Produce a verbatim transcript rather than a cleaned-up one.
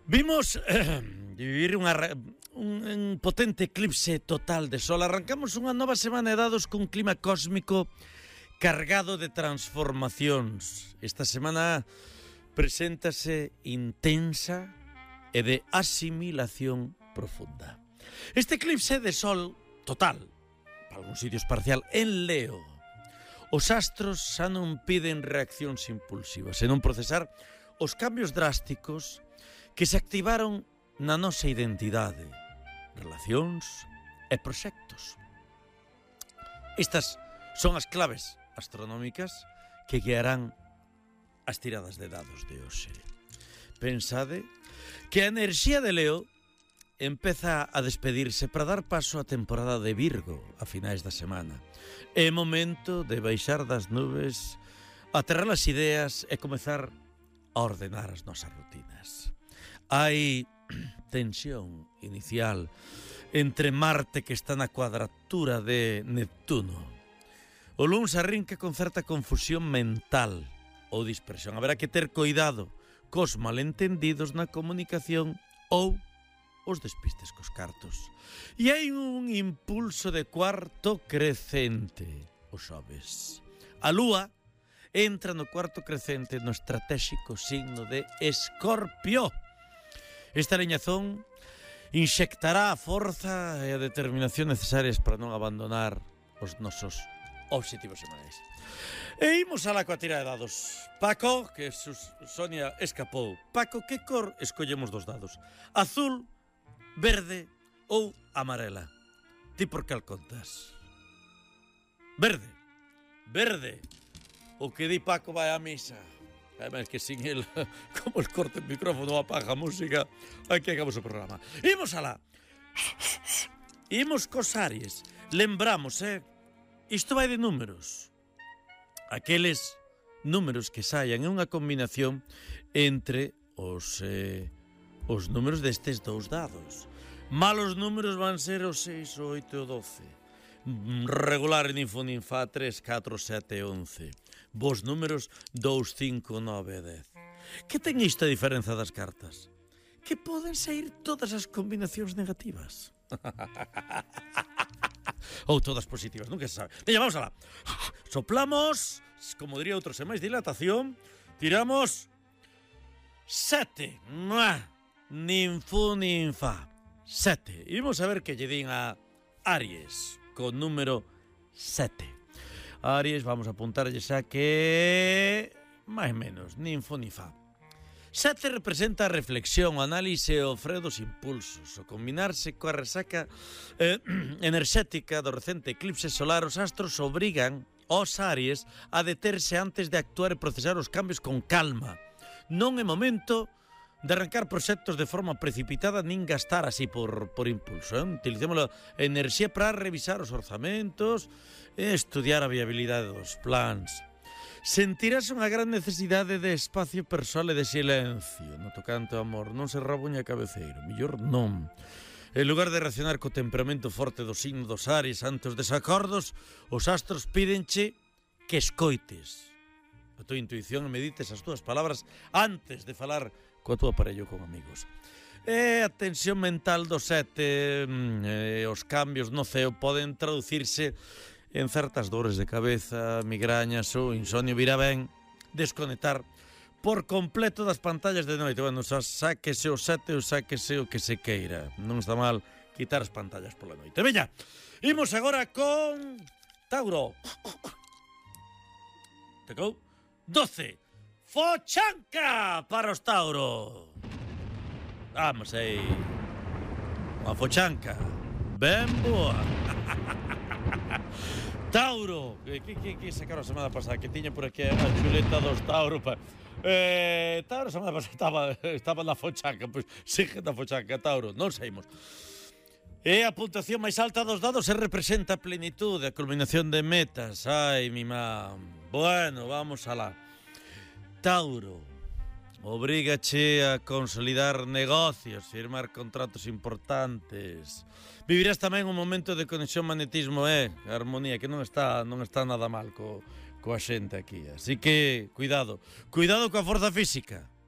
Vimos eh, vivir unha, un, un potente eclipse total de sol. Arrancamos unha nova semana de dados cun clima cósmico cargado de transformacións. Esta semana preséntase intensa e de asimilación profunda. Este eclipse de sol total, para algún sitios parcial, en Leo. Os astros xa non piden reaccións impulsivas, senón procesar os cambios drásticos que se activaron na nosa identidade, relacións e proxectos. Estas son as claves astronómicas que guiarán as tiradas de dados de hoxe. Pensade que a enerxía de Leo empeza a despedirse para dar paso á temporada de Virgo a finais da semana. É momento de baixar das nubes, aterrar as ideas e comezar a ordenar as nosas rutinas. Hai tensión inicial entre Marte, que está na cuadratura de Neptuno. O luns arrinca con certa confusión mental ou dispersión. Haberá que ter cuidado cos malentendidos na comunicación ou os despistes cos cartos. E hai un impulso de cuarto crecente o xoves. A Lúa entra no cuarto crecente no estratégico signo de Escorpio. Esta leñazón inxectará a forza e a determinación necesarias para non abandonar os nosos obxectivos semanais. E imos a la coa tira de dados. Paco, que Sonia escapou. Paco, que cor escollemos dos dados? Azul, verde ou amarela? Ti por cal contas? Verde. Verde. O que di Paco vai a misa. Además que sin el, como el corte el micrófono apaga a música, aquí acabamos o programa. Imos alá. Imos cos Aries. Lembramos, eh? Isto vai de números. Aqueles números que saian é unha combinación entre os, eh, os números destes dous dados. Malos números van ser o seis, o oito e o doce. Regular en info ninfa tres, catro, sete e once. Vos números dous, cinco, nove e dez. Que ten isto a diferenza das cartas? Que poden sair todas as combinacións negativas. Ou todas positivas, nunca se sabe. Veña, vamos alá. Soplamos, como diría outro, sen máis dilatación. Tiramos sete. Ninfu ninfa. Sete. Imos a ver que lle din a Aries con número sete. Aries, vamos a apuntarlle xa que máis menos, ninfo ni fa. Sete representa a reflexión, o análise e o freo dos impulsos. O combinarse coa resaca eh, enerxética do recente eclipse solar, os astros obrigan aos Aries a deterse antes de actuar e procesar os cambios con calma. Non é momento de arrancar proxectos de forma precipitada nin gastar así por, por impulso. Eh? Utilicemos a enerxía para revisar os orzamentos e estudiar a viabilidade dos plans. Sentirás unha gran necesidade de espacio persoal e de silencio. No tocante ao amor, non se rabuña cabeceiro, millor non. En lugar de reaccionar co temperamento forte do signo dos Aries ante os desacordos, os astros pídenche que escoites a tua intuición e medites as túas palabras antes de falar coa tua parello con amigos. E a tensión mental do sete, e os cambios no ceo poden traducirse en certas dores de cabeza, migrañas ou insomnio. Virá ben desconectar por completo das pantallas de noite. Bueno, xa sáquese o sete ou sáquese o que se queira. Non está mal quitar as pantallas pola noite. Veña, imos agora con Tauro. Tecou doce. Fochanca para os Tauro. Vamos aí. Unha fochanca ben boa. Tauro, que, que, que sacaron a semana pasada, que tiña por aquí a chuleta dos Tauro pa... eh, Tauro a semana pasada estaba, estaba na fochanca. Pois pues, sigue na fochanca, Tauro, non saímos. E a puntuación máis alta dos dados se representa a plenitud, a culminación de metas. Ai, mi má. Bueno, vamos alá. Tauro, obrígache a consolidar negocios, firmar contratos importantes. Vivirás tamén un momento de conexión, magnetismo e eh, armonía, que non está non está nada mal co, coa xente aquí. Así que, cuidado. Cuidado coa forza física.